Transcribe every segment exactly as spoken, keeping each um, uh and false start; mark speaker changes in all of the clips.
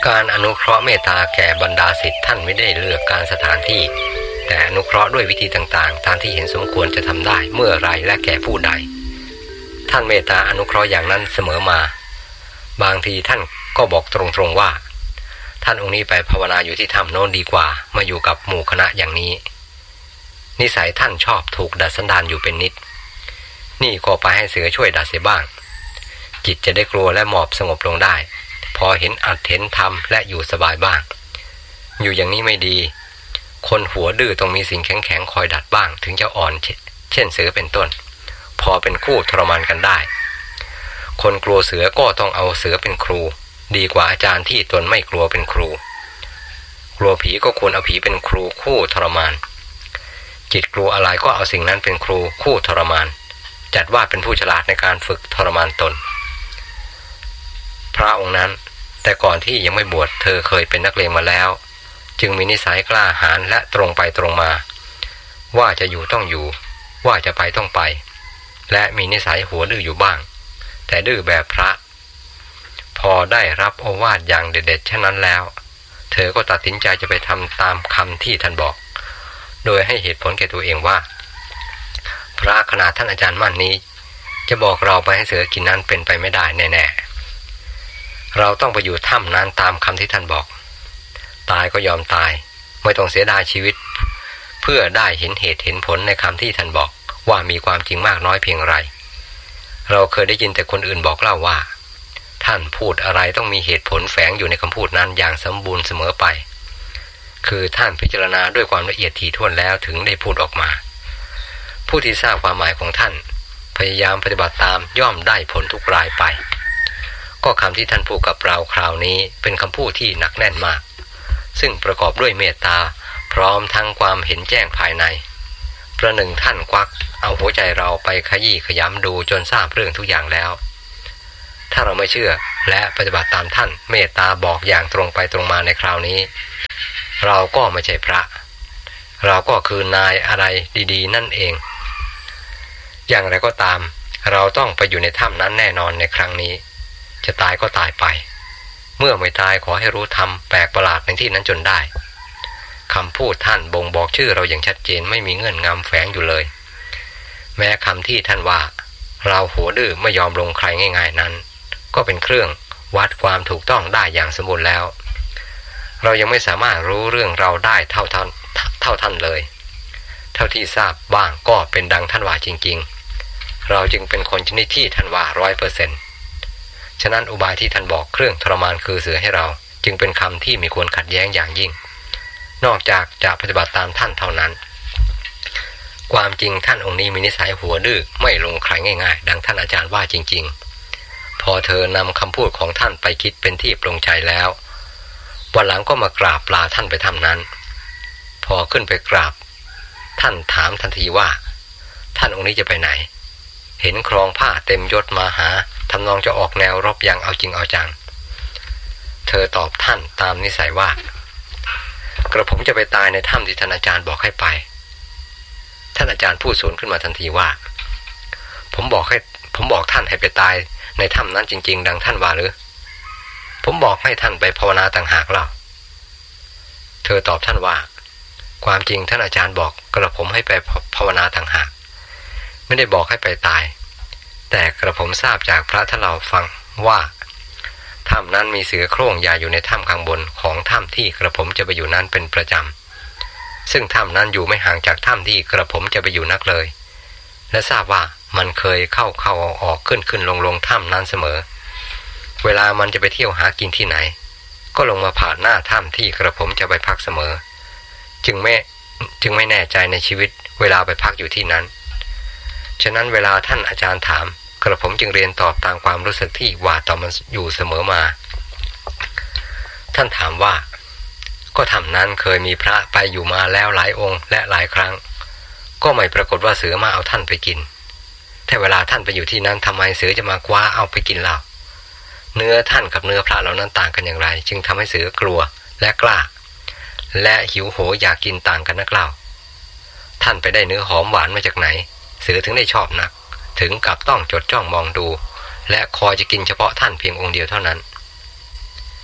Speaker 1: การอนุเคราะห์เมตตาแก่บรรดาศิษย์ท่านไม่ได้เลือกการสถานที่แต่อนุเคราะห์ด้วยวิธีต่างๆตามที่เห็นสมควรจะทำได้เมื่อไรและแก่ผู้ใดท่านเมตตาอนุเคราะห์อย่างนั้นเสมอมาบางทีท่านก็บอกตรงๆว่าท่านองค์นี้ไปภาวนาอยู่ที่ถ้ำโน้นดีกว่ามาอยู่กับหมู่คณะอย่างนี้นิสัยท่านชอบถูกดัดสันดานอยู่เป็นนิดนี่ก็ไปให้เสือช่วยดัดเสียบ้างจิตจะได้กลัวและหมอบสงบลงได้พอเห็นอัดเห็นทำและอยู่สบายบ้างอยู่อย่างนี้ไม่ดีคนหัวดื้อต้องมีสิ่งแข็งๆคอยดัดบ้างถึงจะอ่อนเช่นเสือเป็นต้นพอเป็นคู่ทรมานกันได้คนกลัวเสือก็ต้องเอาเสือเป็นครูดีกว่าอาจารย์ที่ตนไม่กลัวเป็นครูกลัวผีก็ควรเอาผีเป็นครูคู่ทรมานจิตกลัวอะไรก็เอาสิ่งนั้นเป็นครูคู่ทรมานจัดว่าเป็นผู้ฉลาดในการฝึกทรมานตนพระองค์นั้นแต่ก่อนที่ยังไม่บวชเธอเคยเป็นนักเลงมาแล้วจึงมีนิสัยกล้าหาญและตรงไปตรงมาว่าจะอยู่ต้องอยู่ว่าจะไปต้องไปและมีนิสัยหัวดื้ออยู่บ้างแต่ดื้อแบบพระพอได้รับโอวาทอย่างเด็ดๆเช่นนั้นแล้วเธอก็ตัดสินใจจะไปทำตามคำที่ท่านบอกโดยให้เหตุผลแก่ตัวเองว่าพระขนาดท่านอาจารย์มั่นนี้จะบอกเราไปให้เสือกินนั้นเป็นไปไม่ได้แน่ๆเราต้องไปอยู่ถ้ำนั้นตามคำที่ท่านบอกตายก็ยอมตายไม่ต้องเสียดายชีวิตเพื่อได้เห็นเหตุเห็นผลในคำที่ท่านบอกว่ามีความจริงมากน้อยเพียงไรเราเคยได้ยินแต่คนอื่นบอกเล่าว่าท่านพูดอะไรต้องมีเหตุผลแฝงอยู่ในคำพูดนั้นอย่างสมบูรณ์เสมอไปคือท่านพิจารณาด้วยความละเอียดถี่ถ้วนแล้วถึงได้พูดออกมาผู้ที่ทราบความหมายของท่านพยายามปฏิบัติตามย่อมได้ผลทุกรายไปก็คำที่ท่านพูดกับเราคราวนี้เป็นคำพูดที่หนักแน่นมากซึ่งประกอบด้วยเมตตาพร้อมทั้งความเห็นแจ้งภายในประหนึ่งท่านควักเอาหัวใจเราไปขยี้ขยำดูจนทราบเรื่องทุกอย่างแล้วถ้าเราไม่เชื่อและปฏิบัติตามท่านเมตตาบอกอย่างตรงไปตรงมาในคราวนี้เราก็ไม่ใช่พระเราก็คือนายอะไรดีๆนั่นเองอย่างไรก็ตามเราต้องไปอยู่ในถ้ำนั้นแน่นอนในครั้งนี้จะตายก็ตายไปเมื่อไม่ตายขอให้รู้ธรรมแปลกประหลาดในที่นั้นจนได้คำพูดท่านบ่งบอกชื่อเราอย่างชัดเจนไม่มีเงื่อนงำแฝงอยู่เลยแม้คำที่ท่านว่าเราหัวดื้อไม่ยอมลงใครง่ายๆนั้นก็เป็นเครื่องวัดความถูกต้องได้อย่างสมบูรณ์แล้วเรายังไม่สามารถรู้เรื่องเราได้เท่าท่านเท่าท่านเลยเท่าที่ทราบบ้างก็เป็นดังท่านว่าจริงๆเราจึงเป็นคนชนิดที่ท่านว่าร้อยเปอร์เซ็นต์ฉะนั้นอุบายที่ท่านบอกเครื่องทรมานคือเสือให้เราจึงเป็นคำที่มีควรขัดแย้งอย่างยิ่งนอกจากจะปฏิบัติตามท่านเท่านั้นความจริงท่านองค์นี้มีนิสัยหัวดื้อไม่ลงใครง่ายๆดังท่านอาจารย์ว่าจริงๆพอเธอนำคำพูดของท่านไปคิดเป็นที่ปรงใจแล้ววันหลังก็มากราบลาท่านไปถ้ำนั้นพอขึ้นไปกราบท่านถามทันทีว่าท่านองค์นี้จะไปไหนเห็นครองผ้าเต็มยศมาหาทำนองจะออกแนวรบอย่างเอาจริงเอาจังเธอตอบท่านตามนิสัยว่ากระผมจะไปตายในถ้ำที่ท่านอาจารย์บอกให้ไปท่านอาจารย์พูดสวนขึ้นมาทันทีว่าผมบอกให้ผมบอกท่านให้ไปตายในถ้ำนั้นจริงๆดังท่านว่าหรือผมบอกให้ท่านไปภาวนาต่างหากเล่าเธอตอบท่านว่าความจริงท่านอาจารย์บอกกระผมให้ไปภาวนาต่างหากไม่ได้บอกให้ไปตายแต่กระผมทราบจากพระท่านเราฟังว่าถ้ำนั้นมีเสือโคร่งยาอยู่ในถ้ำข้างบนของถ้ำที่กระผมจะไปอยู่นั้นเป็นประจำซึ่งถ้ำนั้นอยู่ไม่ห่างจากถ้ำที่กระผมจะไปอยู่นักเลยและทราบว่ามันเคยเข้าเข้าออกออกขึ้นขึ้นลงลงถ้ำนั้นเสมอเวลามันจะไปเที่ยวหากินที่ไหนก็ลงมาผ่านหน้าถ้ำที่กระผมจะไปพักเสมอจึงไม่จึงไม่แน่ใจในชีวิตเวลาไปพักอยู่ที่นั้นฉะนั้นเวลาท่านอาจารย์ถามกระผมจึงเรียนตอบตามความรู้สึกที่ว่าต่อมันอยู่เสมอมาท่านถามว่าก็ถ้ำนั้นเคยมีพระไปอยู่มาแล้วหลายองค์และหลายครั้งก็ไม่ปรากฏว่าเสือมาเอาท่านไปกินแต่เวลาท่านไปอยู่ที่นั้นทำไมเสือจะมาคว้าเอาไปกินเราเนื้อท่านกับเนื้อพระเหล่านั้นต่างกันอย่างไรจึงทำให้เสือกลัวและกล้าและหิวโหยอยากกินต่างกันนักเล่าท่านไปได้เนื้อหอมหวานมาจากไหนเสือถึงได้ชอบนักถึงกับต้องจดจ้องมองดูและคอยจะกินเฉพาะท่านเพียงองค์เดียวเท่านั้น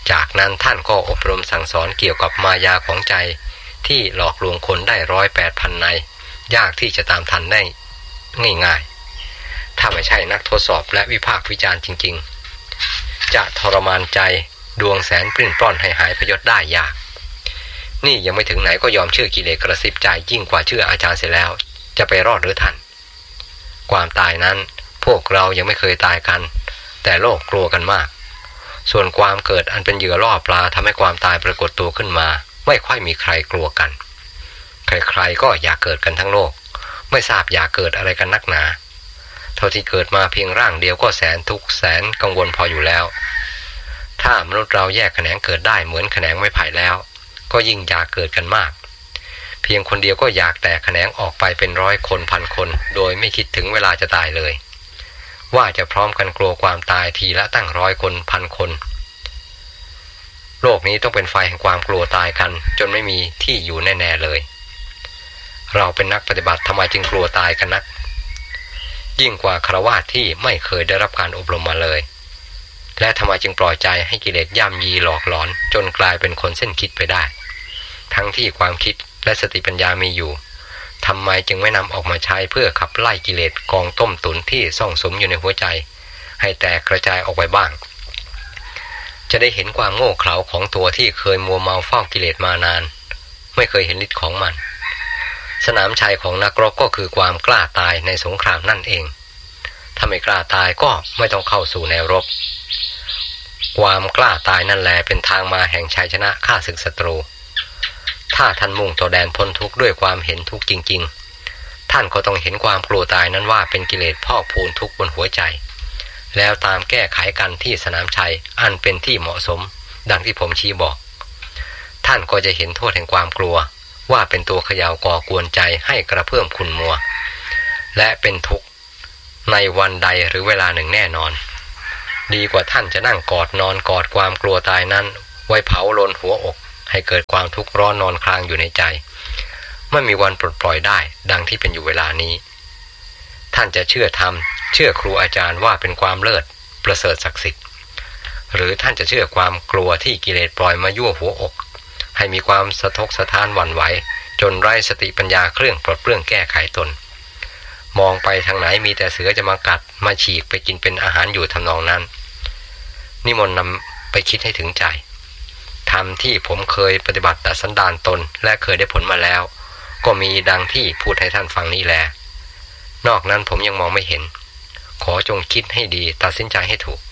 Speaker 1: จากนั้นท่านก็อบรมสั่งสอนเกี่ยวกับมายาของใจที่หลอกลวงคนได้ร้อยแปดพันในยากที่จะตามทันได้ง่ายๆถ้าไม่ใช่นักทดสอบและวิพากษ์วิจารณ์จริงๆจะทรมานใจดวงแสนปลิ้นปล้อนให้หายพยศได้ยากนี่ยังไม่ถึงไหนก็ยอมเชื่อกิเลสกระซิบใจยิ่งกว่าเชื่ออาจารย์เสียแล้วจะไปรอดหรือท่านความตายนั้นพวกเรายังไม่เคยตายกันแต่โลกกลัวกันมากส่วนความเกิดอันเป็นเหยื่อล่อปลาทำให้ความตายปรากฏตัวขึ้นมาไม่ค่อยมีใครกลัวกันใครๆก็อยากเกิดกันทั้งโลกไม่ทราบอยากเกิดอะไรกันนักหนาเท่าที่เกิดมาเพียงร่างเดียวก็แสนทุกข์แสนกังวลพออยู่แล้วถ้ามนุษย์เราแยกแขนงเกิดได้เหมือนแขนงไม้ไผ่แล้วก็ยิ่งอยากเกิดกันมากเพียงคนเดียวก็อยากแตกแขนงออกไปเป็นร้อยคนพันคนโดยไม่คิดถึงเวลาจะตายเลยว่าจะพร้อมกันกลัวความตายทีละตั้งร้อยคนพันคนโลกนี้ต้องเป็นไฟแห่งความกลัวตายกันจนไม่มีที่อยู่แน่ๆเลยเราเป็นนักปฏิบัติทำไมจึงกลัวตายกันนักยิ่งกว่าฆราวาสที่ไม่เคยได้รับการอบรมมาเลยและทำไมจึงปล่อยใจให้กิเลสย่ำยีหลอกหลอนจนกลายเป็นคนเส้นคิดไปได้ทั้งที่ความคิดและสติปัญญามีอยู่ทำไมจึงไม่นำออกมาใช้เพื่อขับไล่กิเลสกองต้มตุนที่ซ่องสุมอยู่ในหัวใจให้แตกกระจายออกไปบ้างจะได้เห็นความโง่เขลาของตัวที่เคยมัวเมาเฝ้ากิเลสมานานไม่เคยเห็นฤทธิ์ของมันสนามชัยของนักรบก็คือความกล้าตายในสงครามนั่นเองถ้าไม่กล้าตายก็ไม่ต้องเข้าสู่แนวรบความกล้าตายนั่นแลเป็นทางมาแห่งชัยชนะฆ่าศึกศัตรูถ้าท่านมุ่งต่อแดนพ้นทุกข์ด้วยความเห็นทุกข์จริงๆท่านก็ต้องเห็นความกลัวตายนั้นว่าเป็นกิเลสพอกพูนทุกข์บนหัวใจแล้วตามแก้ไขกันที่สนามชัยอันเป็นที่เหมาะสมดังที่ผมชี้บอกท่านก็จะเห็นโทษแห่งความกลัวว่าเป็นตัวเขย่าก่อกวนใจให้กระเพื่อมขุ่นมัวและเป็นทุกข์ในวันใดหรือเวลาหนึ่งแน่นอนดีกว่าท่านจะนั่งกอดนอนกอดความกลัวตายนั้นไว้เผาลนหัวอกให้เกิดความทุกข์ร้อนนอนคลางอยู่ในใจไม่มีวันปลดปล่อยได้ดังที่เป็นอยู่เวลานี้ท่านจะเชื่อธรรมเชื่อครูอาจารย์ว่าเป็นความเลิศประเสริฐศักดิ์สิทธิ์หรือท่านจะเชื่อความกลัวที่กิเลสปล่อยมายั่วหัวอกให้มีความสะทกสะท้านหวั่นไหวจนไร้สติปัญญาเครื่องปลดเปลื้องแก้ไขตนมองไปทางไหนมีแต่เสือจะมากัดมาฉีกไปกินเป็นอาหารอยู่ทำนองนั้นนิมนต์นำไปคิดให้ถึงใจธรรมที่ผมเคยปฏิบัติแต่สันดานตนและเคยได้ผลมาแล้วก็มีดังที่พูดให้ท่านฟังนี้แลนอกนั้นผมยังมองไม่เห็นขอจงคิดให้ดีตัดสินใจให้ถูก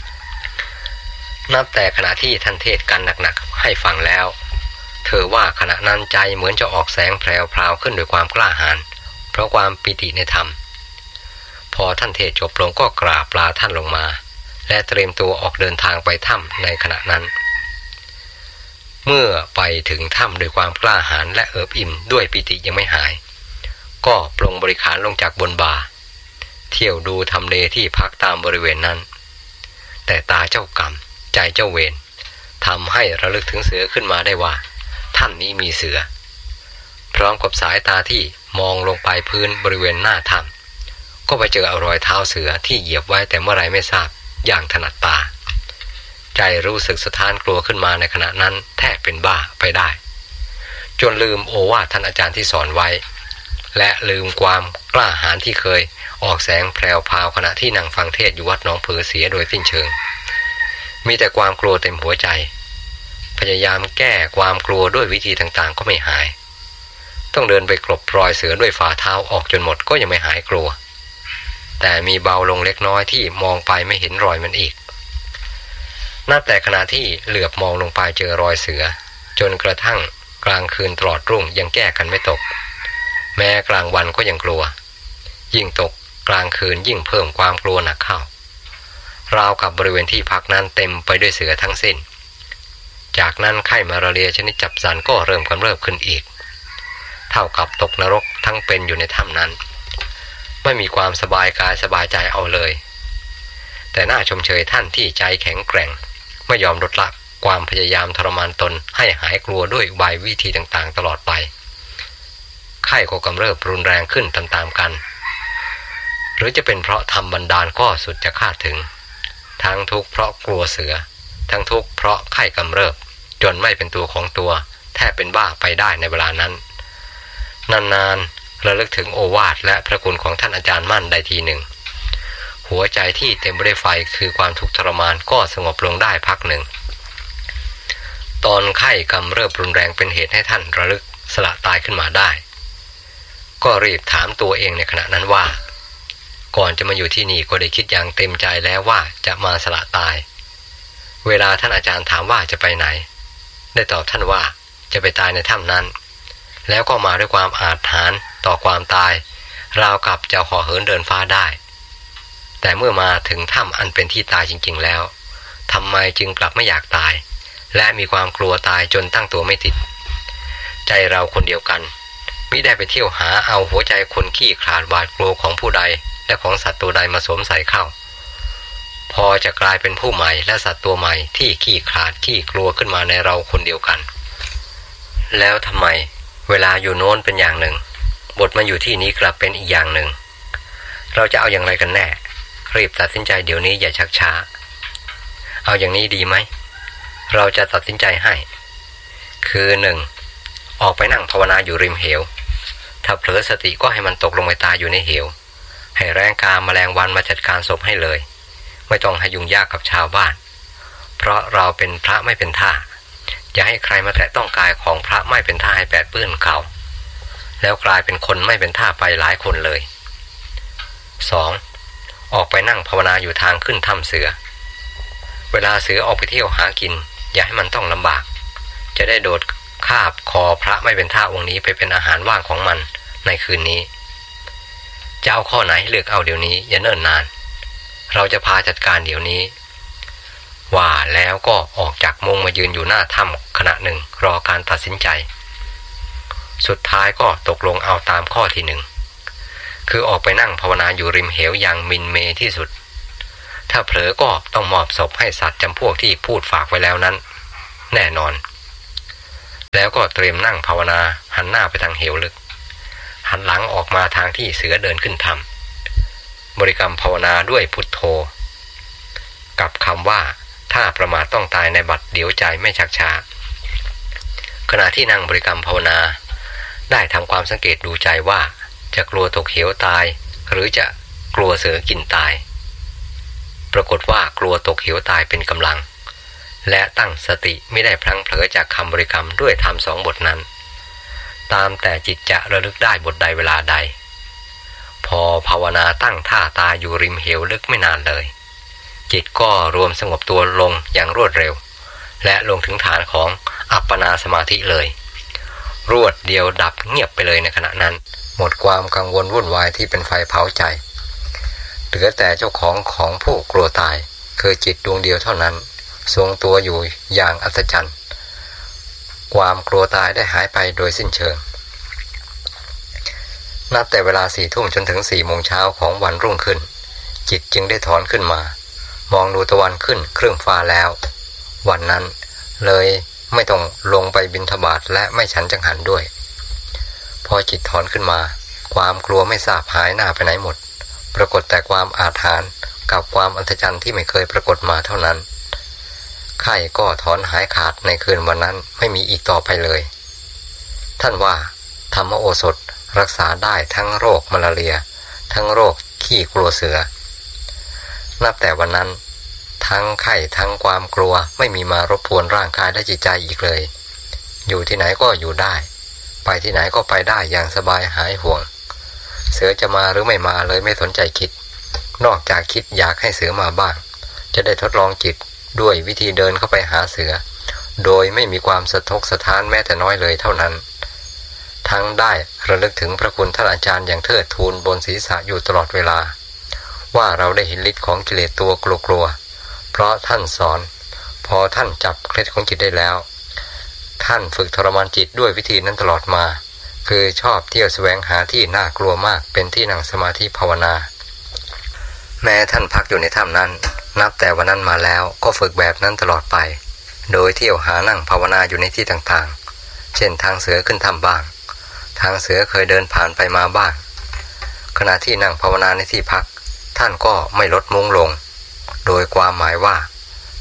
Speaker 1: นับแต่ขณะที่ท่านเทศกันหนักๆให้ฟังแล้วเธอว่าขณะนั้นใจเหมือนจะออกแสงแพรวๆขึ้นด้วยความกล้าหาญเพราะความปิติในธรรมพอท่านเทศจบลงก็กราบลาท่านลงมาและเตรียมตัวออกเดินทางไปถ้ำในขณะนั้นเมื่อไปถึงถ้ำด้วยความกล้าหาญและเอิบอิ่มด้วยปิติยังไม่หายก็ปลงบริขารลงจากบนบ่าเที่ยวดูทำเลที่พักตามบริเวณนั้นแต่ตาเจ้ากรรมใจเจ้าเวรทำให้ระลึกถึงเสือขึ้นมาได้ว่าท่านนี้มีเสือพร้อมกับสายตาที่มองลงไปพื้นบริเวณหน้าถ้ำก็ไปเจอเอารอยเท้าเสือที่เหยียบไว้แต่เมื่อไรไม่ทราบอย่างถนัดตาใจรู้สึกสะท้านกลัวขึ้นมาในขณะนั้นแทบเป็นบ้าไปได้จนลืมโอวาทท่านอาจารย์ที่สอนไว้และลืมความกล้าหาญที่เคยออกแสงแพรวพราวขณะที่นั่งฟังเทศน์อยู่วัดหนองผือเสียโดยสิ้นเชิงมีแต่ความกลัวเต็มหัวใจพยายามแก้ความกลัวด้วยวิธีต่างๆก็ไม่หายต้องเดินไปกลบรอยเสือด้วยฝ่าเท้าออกจนหมดก็ยังไม่หายกลัวแต่มีเบาลงเล็กน้อยที่มองไปไม่เห็นรอยมันอีกนับแต่ขณะที่เหลือบมองลงไปเจอรอยเสือจนกระทั่งกลางคืนตลอดรุ่งยังแก้กันไม่ตกแม้กลางวันก็ยังกลัวยิ่งตกกลางคืนยิ่งเพิ่มความกลัวหนักเข้าราวกับบริเวณที่พักนั้นเต็มไปด้วยเสือทั้งสิ้นจากนั้นไข้มาลาเรียชนิดจับสันก็เริ่มกำเริบขึ้นอีกเท่ากับตกนรกทั้งเป็นอยู่ในถ้ำนั้นไม่มีความสบายกายสบายใจเอาเลยแต่น่าชมเชยท่านที่ใจแข็งแกร่งไม่ยอมลดละความพยายามทรมานตนให้หายกลัวด้วยอุบายวิธีต่างๆตลอดไปไข้ก็กำเริบรุนแรงขึ้นตามๆกันหรือจะเป็นเพราะทำบันดาลก็สุดจะคาดถึงทั้งทุกข์เพราะกลัวเสือทั้งทุกข์เพราะไข้กำเริบจนไม่เป็นตัวของตัวแทบเป็นบ้าไปได้ในเวลานั้นนานๆระลึกถึงโอวาทและพระคุณของท่านอาจารย์มั่นได้ทีหนึ่งหัวใจที่เต็มไปด้วยไฟคือความทุกข์ทรมานก็สงบลงได้พักหนึ่งตอนไข้กำเริบรุนแรงเป็นเหตุให้ท่านระลึกสละตายขึ้นมาได้ก็รีบถามตัวเองในขณะนั้นว่าก่อนจะมาอยู่ที่นี่ก็ได้คิดอย่างเต็มใจแล้วว่าจะมาสละตายเวลาท่านอาจารย์ถามว่าจะไปไหนได้ตอบท่านว่าจะไปตายในถ้ำนั้นแล้วก็มาด้วยความอาถรรพ์ต่อความตายราวกับจะห่อเหินเดินฟ้าได้แต่เมื่อมาถึงถ้ำอันเป็นที่ตายจริงๆแล้วทำไมจึงกลับไม่อยากตายและมีความกลัวตายจนตั้งตัวไม่ติดใจเราคนเดียวกันมิได้ไปเที่ยวหาเอาหัวใจคนขี้ขลาดหวาดกลัวของผู้ใดและของสัตว์ตัวใดมาสวมใส่เข้าพอจะกลายเป็นผู้ใหม่และสัตว์ตัวใหม่ที่ขี้ขลาดขี้กลัวขึ้นมาในเราคนเดียวกันแล้วทำไมเวลาอยู่โน้นเป็นอย่างหนึ่งบทมาอยู่ที่นี้กลับเป็นอีกอย่างหนึ่งเราจะเอาอย่างไรกันแน่รีบตัดสินใจเดี๋ยวนี้อย่าชักช้าเอาอย่างนี้ดีไหมเราจะตัดสินใจให้คือหนึ่งออกไปนั่งภาวนาอยู่ริมเหวถ้าเผลอสติก็ให้มันตกลงไปตายอยู่ในเหวให้แรงกาแมลงวันมาจัดการศพให้เลยไม่ต้องให้ยุ่งยากกับชาวบ้านเพราะเราเป็นพระไม่เป็นท่าอย่าให้ใครมาแตะต้องกายของพระไม่เป็นท่าให้แปดเปื้อนเขาแล้วกลายเป็นคนไม่เป็นท่าไปหลายคนเลยสองออกไปนั่งภาวนาอยู่ทางขึ้นถ้ำเสือเวลาเสือออกไปเที่ยวหากินอย่าให้มันต้องลำบากจะได้โดดคาบคอพระไม่เป็นท่าองค์นี้ไปเป็นอาหารว่างของมันในคืนนี้จะเอาข้อไหนเลือกเอาเดี๋ยวนี้อย่าเนิ่นนานเราจะพาจัดการเดี๋ยวนี้ว่าแล้วก็ออกจากมุงมายืนอยู่หน้าถ้ำขณะหนึ่งรอการตัดสินใจสุดท้ายก็ตกลงเอาตามข้อที่หนึ่งคือออกไปนั่งภาวนาอยู่ริมเหวอย่างมินเมที่สุดถ้าเผลอก็ต้องมอบศพให้สัตว์จำพวกที่พูดฝากไว้แล้วนั้นแน่นอนแล้วก็เตรียมนั่งภาวนาหันหน้าไปทางเหวลึกหันหลังออกมาทางที่เสือเดินขึ้นถ้ำบริกรรมภาวนาด้วยพุทโธกับคำว่าถ้าประมาทต้องตายในบัดเดี๋ยวใจไม่ชักช้าขณะที่นั่งบริกรรมภาวนาได้ทำความสังเกตดูใจว่าจะกลัวตกเหวตายหรือจะกลัวเสือกินตายปรากฏว่ากลัวตกเหวตายเป็นกำลังและตั้งสติไม่ได้พลั้งเผลอจากคำบริกรรมด้วยธรรมสองบทนั้นตามแต่จิตจะระลึกได้บทใดเวลาใดพอภาวนาตั้งท่าตายอยู่ริมเหวลึกไม่นานเลยจิตก็รวมสงบตัวลงอย่างรวดเร็วและลงถึงฐานของอัปปนาสมาธิเลยรวดเดียวดับเงียบไปเลยในขณะนั้นหมดความกังวลวุ่นวายที่เป็นไฟเผาใจเหลือแต่เจ้าของของผู้กลัวตายคือจิตดวงเดียวเท่านั้นทรงตัวอยู่อย่างอัศจรรย์ความกลัวตายได้หายไปโดยสิ้นเชิงนับแต่เวลาสี่ทุ่มจนถึงสี่โมงเช้าของวันรุ่งขึ้นจิตจึงได้ถอนขึ้นมามองดูตะวันขึ้นครึ่งฟ้าแล้ววันนั้นเลยไม่ต้องลงไปบิณฑบาตและไม่ฉันจังหันด้วยพอจิตถอนขึ้นมาความกลัวไม่ทราบหายหน้าไปไหนหมดปรากฏแต่ความอาถรรพ์กับความอัศจรรย์ที่ไม่เคยปรากฏมาเท่านั้นไข้ก็ถอนหายขาดในคืนวันนั้นไม่มีอีกต่อไปเลยท่านว่าธรรมโอสถรักษาได้ทั้งโรคมาลาเรียทั้งโรคขี้กลัวเสือนับแต่วันนั้นทั้งไข้ทั้งความกลัวไม่มีมารบกวนร่างกายและจิตใจอีกเลยอยู่ที่ไหนก็อยู่ได้ไปที่ไหนก็ไปได้อย่างสบายหายห่วงเสือจะมาหรือไม่มาเลยไม่สนใจคิดนอกจากคิดอยากให้เสือมาบ้างจะได้ทดลองจิตด้วยวิธีเดินเข้าไปหาเสือโดยไม่มีความสะทกสะท้านแม้แต่น้อยเลยเท่านั้นทั้งได้ระลึกถึงพระคุณท่านอาจารย์อย่างเทิดทูนบนศีรษะอยู่ตลอดเวลาว่าเราได้เห็นฤทธิ์ของกิเลสตัวกลัวๆเพราะท่านสอนพอท่านจับเคล็ดของจิตได้แล้วท่านฝึกทรมานจิตด้วยวิธีนั้นตลอดมาคือชอบเที่ยวแสวงหาที่น่ากลัวมากเป็นที่นั่งสมาธิภาวนาแม้ท่านพักอยู่ในถ้ำนั้นนับแต่วันนั้นมาแล้วก็ฝึกแบบนั้นตลอดไปโดยเที่ยวหานั่งภาวนาอยู่ในที่ต่างๆเช่นทางเสือขึ้นถ้ำบ้างทางเสือเคยเดินผ่านไปมาบ้างขณะที่นั่งภาวนาในที่พักท่านก็ไม่ลดมุ้งลงโดยความหมายว่าท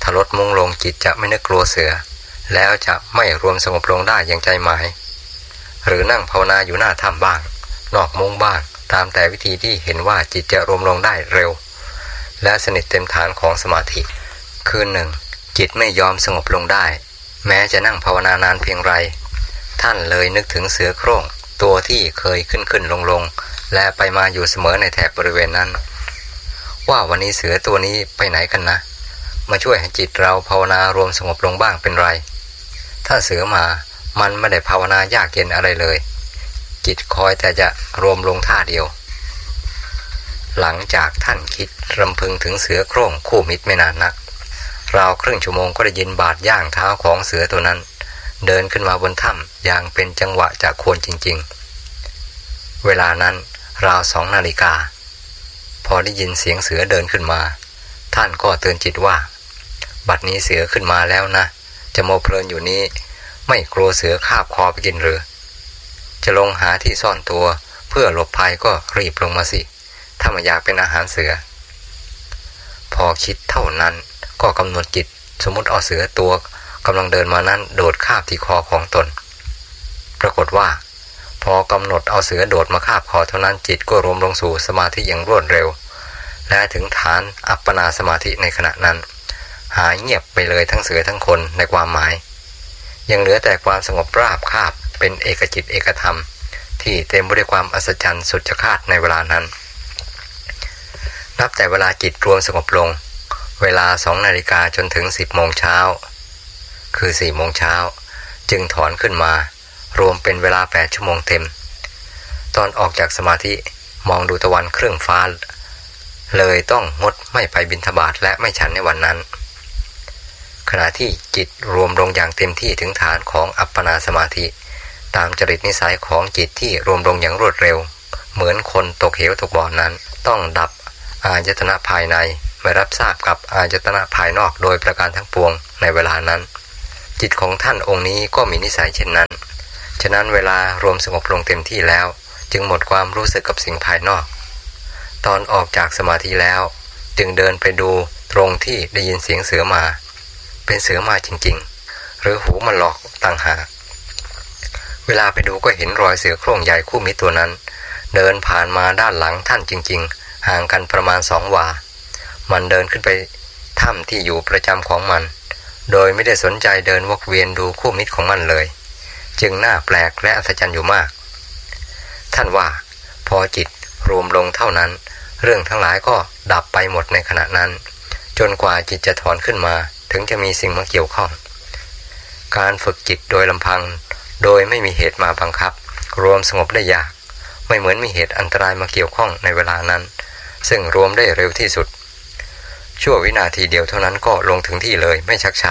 Speaker 1: าลดมุ้งลงจิตจะไม่นึกกลัวเสือแล้วจะไม่รวมสงบลงได้อย่างใจหมายหรือนั่งภาวนาอยู่หน้าถ้ำบ้างนอกมุ้งบ้างตามแต่วิธีที่เห็นว่าจิตจะรวมลงได้เร็วและสนิทเต็มฐานของสมาธิคืนหนึ่งจิตไม่ยอมสงบลงได้แม้จะนั่งภาวนานานเพียงไรท่านเลยนึกถึงเสือโคร่งตัวที่เคยขึ้นขึ้นลงลงและไปมาอยู่เสมอในแถบบริเวณนั้นว่าวันนี้เสือตัวนี้ไปไหนกันนะมาช่วยให้จิตเราภาวนารวมสงบลงบ้างเป็นไรถ้าเสือมามันไม่ได้ภาวนายากเย็นอะไรเลยจิตคอยแต่จะรวมลงท่าเดียวหลังจากท่านคิดรำพึงถึงเสือโคร่งคู่มิตรไม่นานนักราวครึ่งชั่วโมงก็ได้ยินบาดย่างเท้าของเสือตัวนั้นเดินขึ้นมาบนถ้ำอย่างเป็นจังหวะจากควรจริงๆเวลานั้นราวสองนาฬิกาพอได้ยินเสียงเสือเดินขึ้นมาท่านก็เตือนจิตว่าบัดนี้เสือขึ้นมาแล้วนะจะโมเพลินอยู่นี้ไม่กลัวเสือคาบคอไปกินหรือจะลงหาที่ซ่อนตัวเพื่อหลบภัยก็รีบลงมาสิถ้าไม่อยากเป็นอาหารเสือพอคิดเท่านั้นก็กำหนดจิตสมมุติเอาเสือตัวกำลังเดินมานั้นโดดคาบที่คอของตนปรากฏว่าพอกำหนดเอาเสือโดดมาคาบคอเท่านั้นจิตก็รวมลงสู่สมาธิอย่างรวดเร็วและถึงฐานอัปปนาสมาธิในขณะนั้นหายเงียบไปเลยทั้งเสือทั้งคนในความหมายยังเหลือแต่ความสงบราบคาบเป็นเอกจิตเอกธรรมที่เต็มไปด้วยความอัศจรรย์สุดจะคาดในเวลานั้นนับแต่เวลาจิตรวมสงบลงเวลาสองนาฬิกาจนถึงสิบโมงเช้าคือสี่โมงเช้าจึงถอนขึ้นมารวมเป็นเวลาแปดชั่วโมงเต็มตอนออกจากสมาธิมองดูตะวันครึ่งฟ้าเลยต้องงดไม่ไปบิณฑบาตและไม่ฉันในวันนั้นขณะที่จิตรวมลงอย่างเต็มที่ถึงฐานของอัปปนาสมาธิตามจริตนิสัยของจิตที่รวมลงอย่างรวดเร็วเหมือนคนตกเหวตกบ่อนั้นต้องดับอายตนะภายในไม่รับทราบกับอายตนะภายนอกโดยประการทั้งปวงในเวลานั้นจิตของท่านองค์นี้ก็มีนิสัยเช่นนั้นฉะนั้นเวลารวมสงบลงเต็มที่แล้วจึงหมดความรู้สึกกับสิ่งภายนอกตอนออกจากสมาธิแล้วจึงเดินไปดูตรงที่ได้ยินเสียงเสือมาเป็นเสือมาจริงๆหรือหูมันหลอกต่างหากเวลาไปดูก็เห็นรอยเสือโคร่งใหญ่คู่มิตรตัวนั้นเดินผ่านมาด้านหลังท่านจริงๆห่างกันประมาณสองวามันเดินขึ้นไปถ้ำที่อยู่ประจำของมันโดยไม่ได้สนใจเดินวกเวียนดูคู่มิตรของมันเลยจึงน่าแปลกและอัศจรรย์อยู่มากท่านว่าพอจิตรวมลงเท่านั้นเรื่องทั้งหลายก็ดับไปหมดในขณะนั้นจนกว่าจิตจะถอนขึ้นมาถึงจะมีสิ่งมาเกี่ยวข้องการฝึกจิตโดยลำพังโดยไม่มีเหตุมาบังคับรวมสงบได้ยากไม่เหมือนมีเหตุอันตรายมาเกี่ยวข้องในเวลานั้นซึ่งรวมได้เร็วที่สุดชั่ววินาทีเดียวเท่านั้นก็ลงถึงที่เลยไม่ชักช้า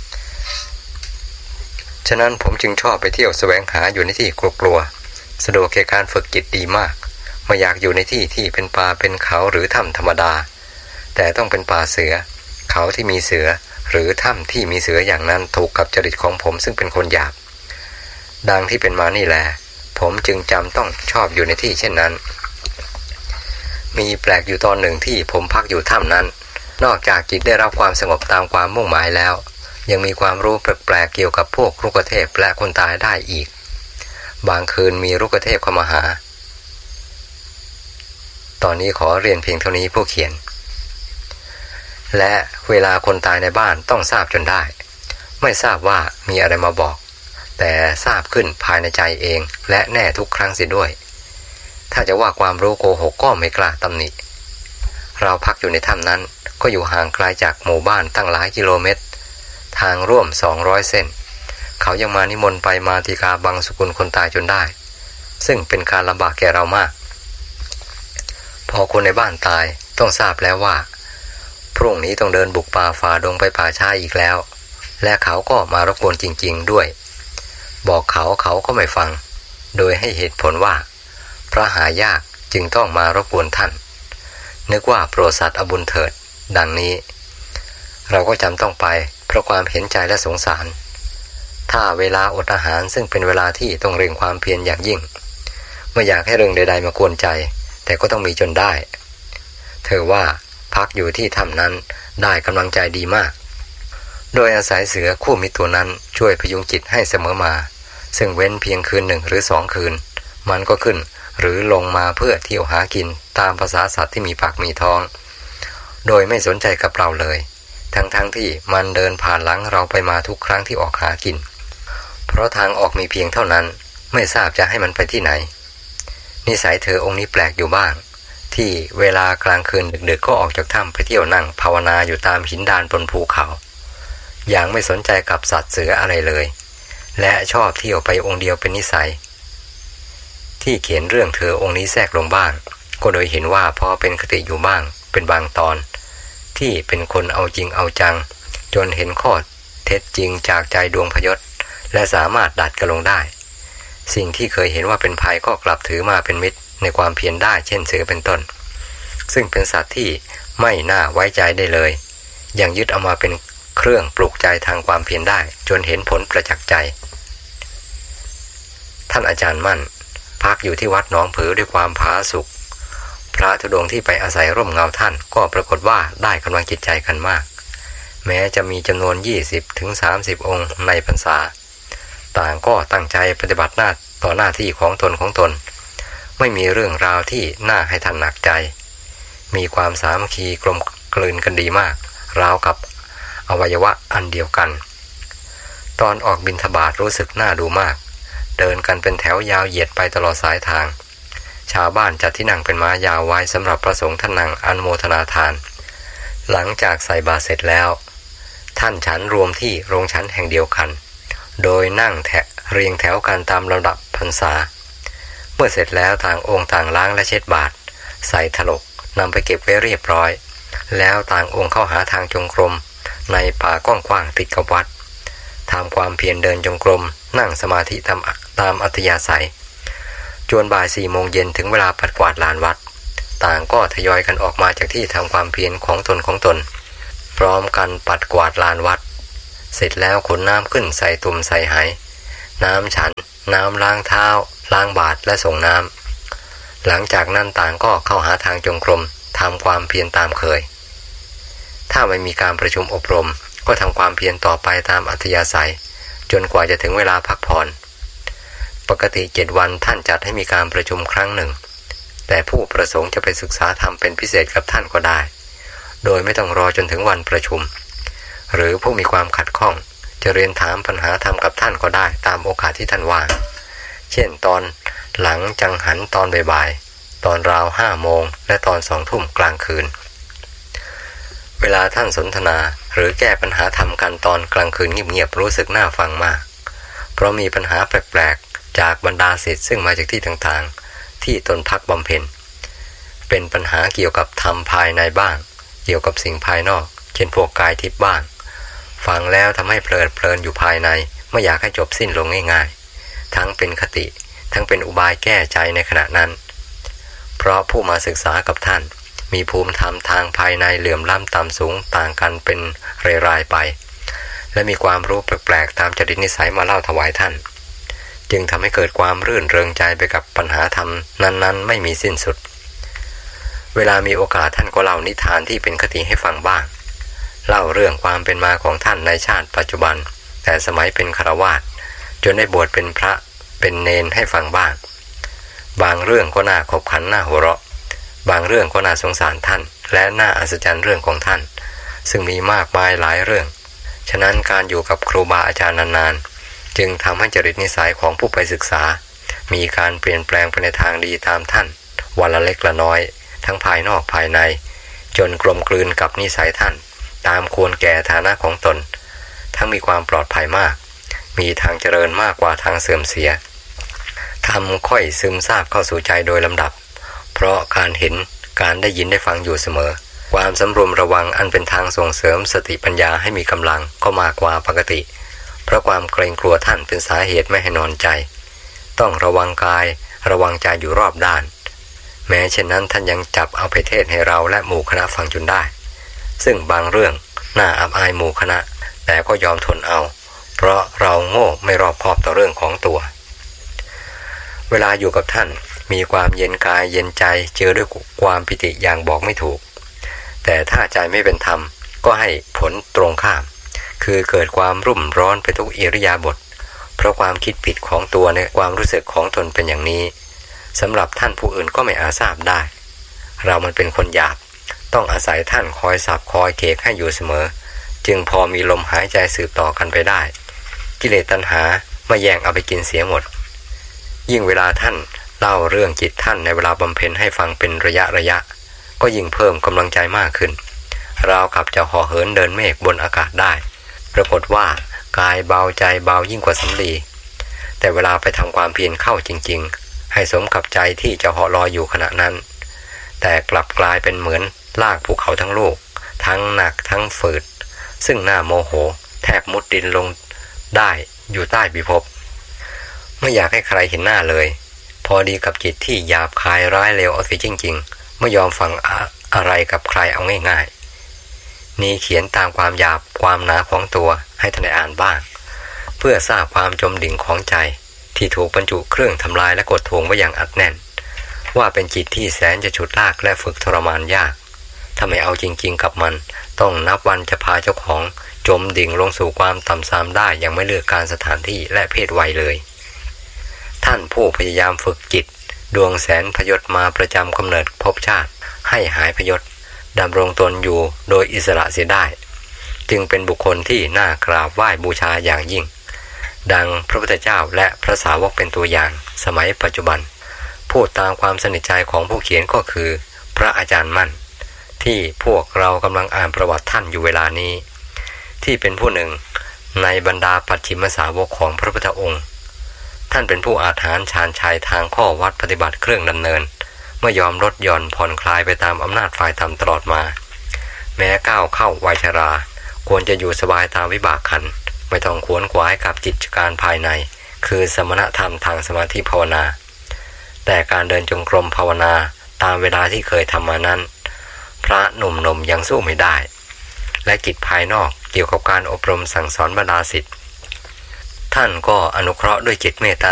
Speaker 1: ฉะนั้นผมจึงชอบไปเที่ยวแสวงหาอยู่ในที่กลัวๆสะดวกแก่การฝึกจิตดีมากไม่อยากอยู่ในที่ที่เป็นป่าเป็นเขาหรือถ้ำธรรมดาแต่ต้องเป็นป่าเสือเขาที่มีเสือหรือถ้ำที่มีเสืออย่างนั้นถูกกับจริตของผมซึ่งเป็นคนหยาบดังที่เป็นมานี่แหละผมจึงจำต้องชอบอยู่ในที่เช่นนั้นมีแปลกอยู่ตอนหนึ่งที่ผมพักอยู่ถ้ำนั้นนอกจากจิตได้รับความสงบตามความมุ่งหมายแล้วยังมีความรู้แปลกๆเกี่ยวกับพวกรุกเทพและคนตายได้อีกบางคืนมีรุกเทพเข้ามาหาตอนนี้ขอเรียนเพียงเท่านี้ผู้เขียนและเวลาคนตายในบ้านต้องทราบจนได้ไม่ทราบว่ามีอะไรมาบอกแต่ทราบขึ้นภายในใจเองและแน่ทุกครั้งเสียด้วยถ้าจะว่าความรู้โกหกก็ไม่กล้าตำหนิเราพักอยู่ในถ้ำนั้นก็อยู่ห่างไกลจากหมู่บ้านตั้งหลายกิโลเมตรทางร่วมสองร้อยเส้นเขายังมานิมนต์ไปมาติกาบังสกุลคนตายจนได้ซึ่งเป็นการลำบากแก่เรามากพอคนในบ้านตายต้องทราบแล้วว่าพรุ่งนี้ต้องเดินบุกป่าฝ่าดงไปป่าช้าอีกแล้วและเขาก็มารบกวนจริงๆด้วยบอกเขาเขาก็ไม่ฟังโดยให้เหตุผลว่าพระหายากจึงต้องมารบกวนท่านนึกว่าโปรดสัตว์อบุญเถิดดังนี้เราก็จำต้องไปเพราะความเห็นใจและสงสารถ้าเวลาอดอาหารซึ่งเป็นเวลาที่ต้องเร่งความเพียรอย่างยิ่งไม่อยากให้เรื่องใดๆมากวนใจแต่ก็ต้องมีจนได้เธอว่าพักอยู่ที่ถ้ำนั้นได้กำลังใจดีมากโดยอาศัยเสือคู่มิตรตัวนั้นช่วยพยุงจิตให้เสมอมาซึ่งเว้นเพียงคืนหนึ่งหรือสองคืนมันก็ขึ้นหรือลงมาเพื่อเที่ยวหากินตามภาษาสัตว์ที่มีปากมีท้องโดยไม่สนใจกับเราเลยทั้งๆ ท, ที่มันเดินผ่านหลังเราไปมาทุกครั้งที่ออกหากินเพราะทางออกมีเพียงเท่านั้นไม่ทราบจะให้มันไปที่ไหนนิสัยเธอองค์นี้แปลกอยู่บ้างที่เวลากลางคืนดึกๆก็ออกจากถ้ำไปเที่ยวนั่งภาวนาอยู่ตามหินดานบนภูเขาอย่างไม่สนใจกับสัตว์เสืออะไรเลยและชอบเที่ยวไปองค์เดียวเป็นนิสัยที่เขียนเรื่องเธอองค์นี้แทรกลงบ้างก็โดยเห็นว่าพอเป็นคติอยู่บ้างเป็นบางตอนที่เป็นคนเอาจริงเอาจังจนเห็นข้อเท็จจริงจากใจดวงพยศและสามารถดัดกระลงได้สิ่งที่เคยเห็นว่าเป็นภัยก็กลับถือมาเป็นมิตรในความเพียรได้เช่นเสือเป็นต้นซึ่งเป็นสัตว์ที่ไม่น่าไว้ใจได้เลยยังยึดเอามาเป็นเครื่องปลุกใจทางความเพียรได้จนเห็นผลประจักษ์ใจท่านอาจารย์มั่นพักอยู่ที่วัดหนองผือด้วยความผาสุกพระธุดงค์ที่ไปอาศัยร่มเงาท่านก็ปรากฏว่าได้กำลังจิตใจกันมากแม้จะมีจำนวน ยี่สิบถึงสามสิบ องค์ในพรรษาต่างก็ตั้งใจปฏิบัติหน้าต่อหน้าที่ของตนของตนไม่มีเรื่องราวที่น่าให้ท่านหนักใจมีความสามัคคีกลมกลืนกันดีมากราวกับอวัยวะอันเดียวกันตอนออกบิณฑบาตรู้สึกน่าดูมากเดินกันเป็นแถวยาวเหยียดไปตลอดสายทางชาวบ้านจัดที่นั่งเป็นม้ายาวไว้สำหรับพระสงฆ์ท่านนั่งอนุโมทนาทานหลังจากใส่บาตรเสร็จแล้วท่านฉันรวมที่โรงฉันแห่งเดียวกันโดยนั่งแถเรียงแถวกันตามลำดับพรรษาเมื่อเสร็จแล้วต่างองค์ต่างล้างและเช็ดบาตรใส่ถลกนำไปเก็บไว้เรียบร้อยแล้วต่างองค์เข้าหาทางจงกรมในป่ากว้างๆติดกับวัดทำความเพียรเดินจงกรมนั่งสมาธิตามตามอัธยาศัยจวนบ่ายสี่โมงเย็นถึงเวลาปัดกวาดลานวัดต่างก็ทยอยกันออกมาจากที่ทำความเพียรของตนของตนพร้อมกันปัดกวาดลานวัดเสร็จแล้วขนน้ำขึ้นใส่ตุ่มใส่ไหน้ำฉันน้ำล้างเท้าล้างบาตรและส่งน้ำหลังจากนั้นต่างก็เข้าหาทางจงกรมทำความเพียรตามเคยถ้าไม่มีการประชุมอบรมก็ทำความเพียรต่อไปตามอัธยาศัยจนกว่าจะถึงเวลาพักผ่อนปกติเจ็ดวันท่านจัดให้มีการประชุมครั้งหนึ่งแต่ผู้ประสงค์จะไปศึกษาธรรมเป็นพิเศษกับท่านก็ได้โดยไม่ต้องรอจนถึงวันประชุมหรือผู้มีความขัดข้องจะเรียนถามปัญหาธรรมกับท่านก็ได้ตามโอกาสที่ท่านว่างเช่นตอนหลังจังหันตอนบ่ายๆตอนราวห้าโมงและตอนสองทุ่มกลางคืนเวลาท่านสนทนาหรือแก้ปัญหาธรรมกันตอนกลางคืนเงียบๆรู้สึกน่าฟังมากเพราะมีปัญหาแปลกๆจากบรรดาศิษย์ซึ่งมาจากที่ต่างๆที่ตนพักบำเพ็ญเป็นปัญหาเกี่ยวกับธรรมภายในบ้างเกี่ยวกับสิ่งภายนอกเช่นพวกกายทิพย์บ้างฟังแล้วทำให้เพลิดเพลินอยู่ภายในไม่อยากให้จบสิ้นลงง่ายๆทั้งเป็นคติทั้งเป็นอุบายแก้ใจในขณะนั้นเพราะผู้มาศึกษากับท่านมีภูมิธรรมทางภายในเหลื่อมล้ำต่ำสูงต่างกันเป็นรายๆไปและมีความรู้แปลกๆตามจริตนิสัยมาเล่าถวายท่านจึงทำให้เกิดความรื่นเริงใจไปกับปัญหาธรรมนั้นๆไม่มีสิ้นสุดเวลามีโอกาสท่านก็เล่านิทานที่เป็นคติให้ฟังบ้างเล่าเรื่องความเป็นมาของท่านในชาติปัจจุบันแต่สมัยเป็นฆราวาสจนได้บวชเป็นพระเป็นเณรให้ฟังบ้างบางเรื่องก็น่าขบขันน่าหัวเราะบางเรื่องก็น่าสงสารท่านและน่าอัศจรรย์เรื่องของท่านซึ่งมีมากมายหลายเรื่องฉะนั้นการอยู่กับครูบาอาจารย์นานๆจึงทำให้จริตนิสัยของผู้ไปศึกษามีการเปลี่ยนแปลงไปในทางดีตามท่านวันละเล็กละน้อยทั้งภายนอกภายในจนกลมกลืนกับนิสัยท่านตามควรแก่ฐานะของตนทั้งมีความปลอดภัยมากมีทางเจริญมากกว่าทางเสื่อมเสียทำค่อยซึมซาบเข้าสู่ใจโดยลำดับเพราะการเห็นการได้ยินได้ฟังอยู่เสมอความสำรวมระวังอันเป็นทางส่งเสริมสติปัญญาให้มีกำลังก็มากกว่าปกติเพราะความเกรงกลัวท่านเป็นสาเหตุไม่ให้นอนใจต้องระวังกายระวังใจอยู่รอบด้านแม้เช่นนั้นท่านยังจับเอาไปเทศให้เราและหมู่คณะฟังจนได้ซึ่งบางเรื่องน่าอับอายหมู่คณะแต่ก็ยอมทนเอาเพราะเราโง่ไม่รอบคอบต่อเรื่องของตัวเวลาอยู่กับท่านมีความเย็นกายเย็นใจเจอด้วยความปิติอย่างบอกไม่ถูกแต่ถ้าใจไม่เป็นธรรมก็ให้ผลตรงข้ามคือเกิดความรุ่มร้อนไปทุกอิริยาบถเพราะความคิดผิดของตัวในความรู้สึกของตนเป็นอย่างนี้สำหรับท่านผู้อื่นก็ไม่อาจทราบได้เรามันเป็นคนหยาบต้องอาศัยท่านคอยสับคอยเคกให้อยู่เสมอจึงพอมีลมหายใจสืบต่อกันไปได้กิเลสตัณหามาแย่งเอาไปกินเสียหมดยิ่งเวลาท่านเล่าเรื่องจิตท่านในเวลาบำเพ็ญให้ฟังเป็นระยะระยะก็ยิ่งเพิ่มกำลังใจมากขึ้นราวกับจะห่อเหินเดินเมฆบนอากาศได้ปรากฏว่ากายเบาใจเบายิ่งกว่าสำลีแต่เวลาไปทำความเพียรเข้าจริงๆให้สมกับใจที่จะเหาะลอยอยู่ขณะนั้นแต่กลับกลายเป็นเหมือนลากภูเขาทั้งลูกทั้งหนักทั้งฝืดซึ่งน่าโมโหแทบมุดดินลงได้อยู่ใต้พิภพไม่อยากให้ใครเห็นหน้าเลยพอดีกับจิตที่หยาบคายร้ายเลวเอาเสียจริงๆไม่ยอมฟัง อะ อะไรกับใครเอาง่ายๆนี่เขียนตามความหยาบความหนาของตัวให้ท่านได้อ่านบ้างเพื่อทราบความจมดิ่งของใจที่ถูกบรรจุเครื่องทำลายและกดทวงไว้อย่างอัดแน่นว่าเป็นจิตที่แสนจะฉุดลากและฝึกทรมานยากถ้าไม่เอาจริงๆกับมันต้องนับวันจะพาเจ้าของจมดิ่งลงสู่ความต่ำทรามได้อย่างไม่เลือกการสถานที่และเพศวัยเลยท่านผู้พยายามฝึกจิตดวงแสนพยศมาประจำกำเนิดภพชาติให้หายพยศดำรงตนอยู่โดยอิสระเสียได้จึงเป็นบุคคลที่น่ากราบไหว้บูชาอย่างยิ่งดังพระพุทธเจ้าและพระสาวกเป็นตัวอย่างสมัยปัจจุบันพูดตามความสนิทใจของผู้เขียนก็คือพระอาจารย์มั่นที่พวกเรากำลังอ่านประวัติท่านอยู่เวลานี้ที่เป็นผู้หนึ่งในบรรดาปัจฉิมสาวกของพระพุทธองค์ท่านเป็นผู้อาถรรพ์ชาญชัยทางข้อวัดปฏิบัติเครื่องดำเนินไม่ยอมลดหย่อนผ่อนคลายไปตามอำนาจฝ่ายธรรมตลอดมาแม้ก้าวเข้าวัยชราควรจะอยู่สบายตามวิบากขันธ์ไม่ต้องขวนขวายกับกิจการภายในคือสมณธรรมทางสมาธิภาวนาแต่การเดินจงกรมภาวนาตามเวลาที่เคยทำมานั้นพระหนุ่มๆยังสู้ไม่ได้และกิจภายนอกเกี่ยวกับการอบรมสั่งสอนบรรดาศิษย์ท่านก็อนุเคราะห์ด้วยจิตเมตตา